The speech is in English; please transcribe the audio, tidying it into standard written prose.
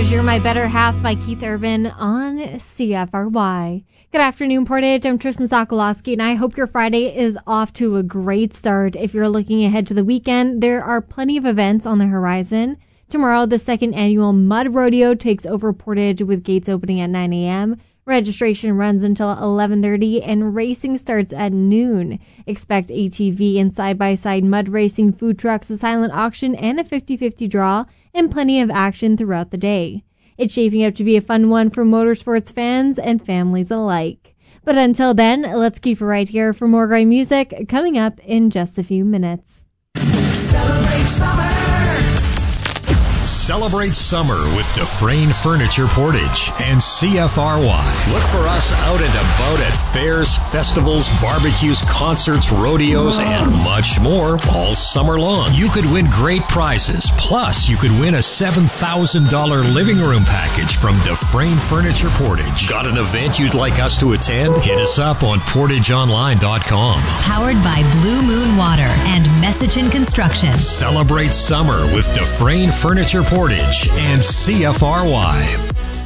was You're My Better Half by Keith Urban on CFRY. Good afternoon, Portage. I'm Tristan Sokolowski, and I hope your Friday is off to a great start. If you're looking ahead to the weekend, there are plenty of events on the horizon. Tomorrow, the second annual Mud Rodeo takes over Portage with gates opening at 9 a.m. Registration runs until 11:30 and racing starts at noon. Expect ATV and side-by-side mud racing, food trucks, a silent auction, and a 50-50 draw, and plenty of action throughout the day. It's shaping up to be a fun one for motorsports fans and families alike. But until then, let's keep it right here for more great music coming up in just a few minutes. Celebrate summer! Celebrate summer with Dufresne Furniture Portage and CFRY. Look for us out and about at fairs, festivals, barbecues, concerts, rodeos, and much more all summer long. You could win great prizes. Plus, you could win a $7,000 living room package from Dufresne Furniture Portage. Got an event you'd like us to attend? Hit us up on portageonline.com. Powered by Blue Moon Water and Messichin Construction. Celebrate summer with Dufresne Furniture Portage and CFRY.